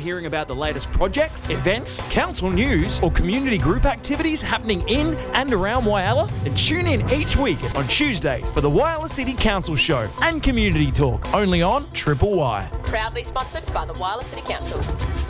hearing about the latest projects, events, council news, or community group activities happening in and around Whyalla? Then tune in each week on Tuesdays for the Whyalla City Council Show and Community Talk, only on Triple Y. Proudly sponsored by the Whyalla City Council.